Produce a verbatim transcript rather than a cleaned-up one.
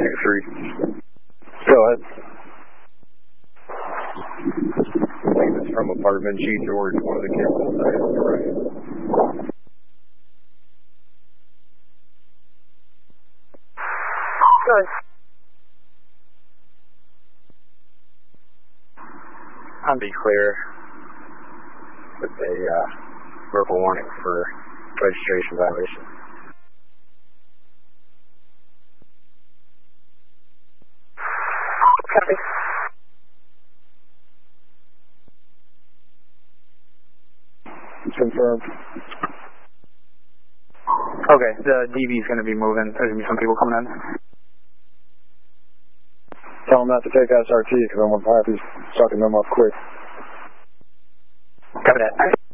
three. Go ahead. I think it's from apartment G, George, one of the kids inside on the right. Good. I'll be clear with a uh, verbal warning for registration violation. Copy. Confirmed. Okay, the D B is going to be moving. There's going to be some people coming in. Tell them not to take S R T because I'm going to have to start them up quick. Copy that.